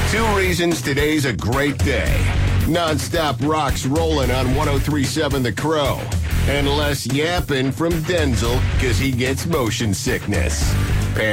Two reasons today's a great day. Non-stop rocks rolling on 103.7 The Crow. And less yapping from Denzel because he gets motion sickness.